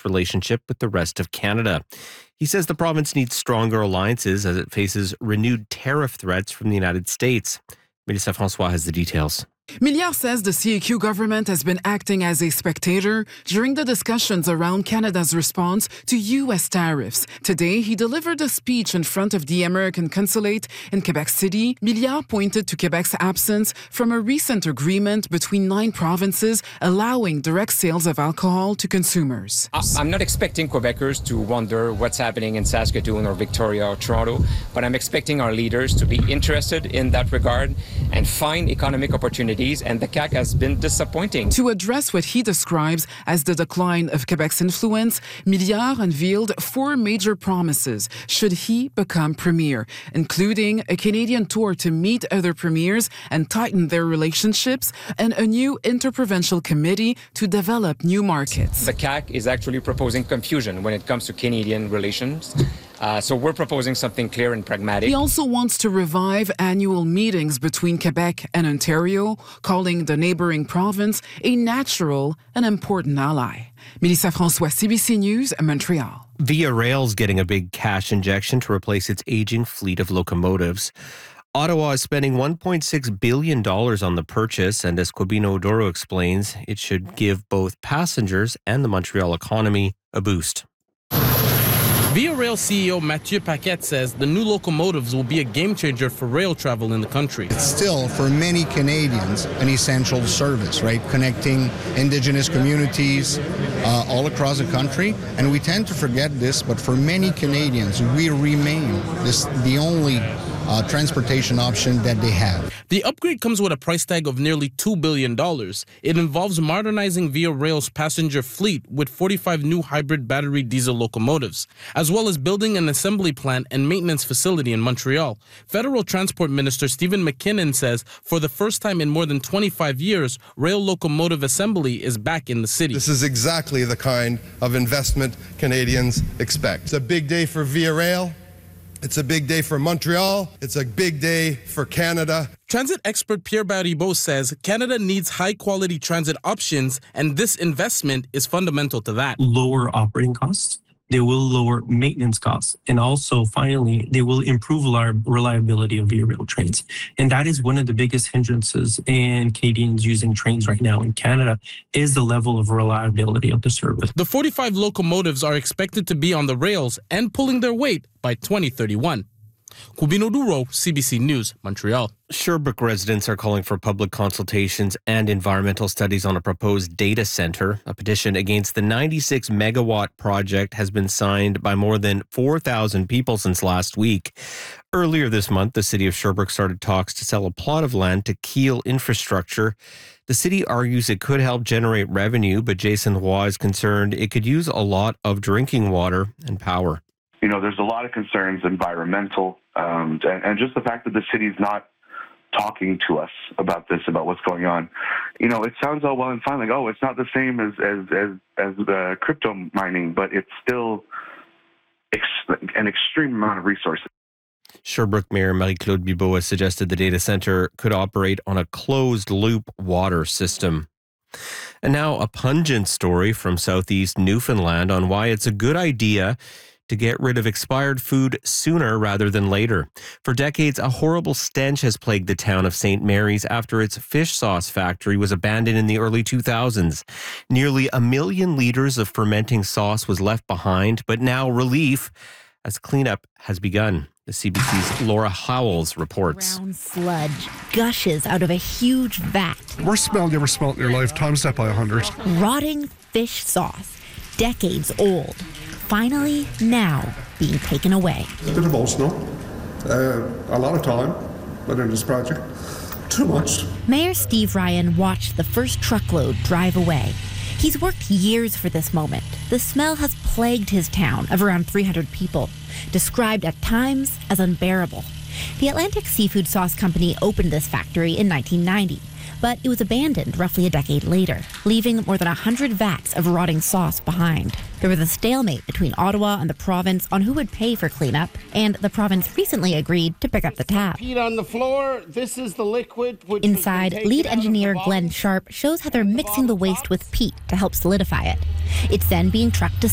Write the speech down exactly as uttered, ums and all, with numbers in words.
its relationship with the rest of Canada. He says the province needs stronger alliances as it faces renewed tariff threats from the United States. Mélissa François has the details. Milliard says the C A Q government has been acting as a spectator during the discussions around Canada's response to U S tariffs. Today, he delivered a speech in front of the American consulate in Quebec City. Milliard pointed to Quebec's absence from a recent agreement between nine provinces allowing direct sales of alcohol to consumers. I'm not expecting Quebecers to wonder what's happening in Saskatoon or Victoria or Toronto, but I'm expecting our leaders to be interested in that regard and find economic opportunities. And the C A Q has been disappointing. To address what he describes as the decline of Quebec's influence, Milliard unveiled four major promises should he become premier, including a Canadian tour to meet other premiers and tighten their relationships, and a new interprovincial committee to develop new markets. The C A Q is actually proposing confusion when it comes to Canadian relations. Uh, so we're proposing something clear and pragmatic. He also wants to revive annual meetings between Quebec and Ontario, calling the neighboring province a natural and important ally. Mélissa François, C B C News, Montreal. Via Rail's getting a big cash injection to replace its aging fleet of locomotives. Ottawa is spending one point six billion dollars on the purchase, and as Quabino Odoro explains, it should give both passengers and the Montreal economy a boost. Via Rail C E O Mathieu Paquette says the new locomotives will be a game changer for rail travel in the country. It's still, for many Canadians, an essential service, right? Connecting Indigenous communities uh, all across the country. And we tend to forget this, but for many Canadians, we remain this the only Uh, transportation option that they have. The upgrade comes with a price tag of nearly two billion dollars. It involves modernizing Via Rail's passenger fleet with forty-five new hybrid battery diesel locomotives, as well as building an assembly plant and maintenance facility in Montreal. Federal Transport Minister Stephen McKinnon says for the first time in more than twenty-five years, rail locomotive assembly is back in the city. This is exactly the kind of investment Canadians expect. It's a big day for Via Rail. It's a big day for Montreal. It's a big day for Canada. Transit expert Pierre Baribeau says Canada needs high-quality transit options, and this investment is fundamental to that. Lower operating costs. They will lower maintenance costs. And also, finally, they will improve reliability of Via Rail trains. And that is one of the biggest hindrances in Canadians using trains right now in Canada, is the level of reliability of the service. The forty-five locomotives are expected to be on the rails and pulling their weight by twenty thirty-one. Quabino Odoro, C B C News, Montreal. Sherbrooke residents are calling for public consultations and environmental studies on a proposed data center. A petition against the ninety-six megawatt project has been signed by more than four thousand people since last week. Earlier this month, the city of Sherbrooke started talks to sell a plot of land to Keel Infrastructure. The city argues it could help generate revenue, but Jason Roy is concerned it could use a lot of drinking water and power. You know, there's a lot of concerns, environmental, um, and, and just the fact that the city's not talking to us about this, about what's going on. You know, it sounds all well and fine, like, oh, it's not the same as as as, as the crypto mining, but it's still ex- an extreme amount of resources. Sherbrooke Mayor Marie-Claude Bibeau has suggested the data center could operate on a closed-loop water system. And now a pungent story from southeast Newfoundland on why it's a good idea to get rid of expired food sooner rather than later. For decades, a horrible stench has plagued the town of Saint Mary's after its fish sauce factory was abandoned in the early two thousands. Nearly a million liters of fermenting sauce was left behind, but now relief as cleanup has begun. The C B C's Laura Howells reports. Brown sludge gushes out of a huge vat. Worst smell you ever smelled in your life, times that by a hundred. Rotting fish sauce, decades old. Finally, now, being taken away. A bit emotional. Uh, a lot of time went into this project. Too much. Mayor Steve Ryan watched the first truckload drive away. He's worked years for this moment. The smell has plagued his town of around three hundred people, described at times as unbearable. The Atlantic Seafood Sauce Company opened this factory in nineteen ninety. But it was abandoned roughly a decade later, leaving more than one hundred vats of rotting sauce behind. There was a stalemate between Ottawa and the province on who would pay for cleanup, and the province recently agreed to pick up the tab. Peat on the floor. This is the liquid. Which Inside, lead engineer Glenn Sharp shows how they're mixing the waste with peat to help solidify it. It's then being trucked to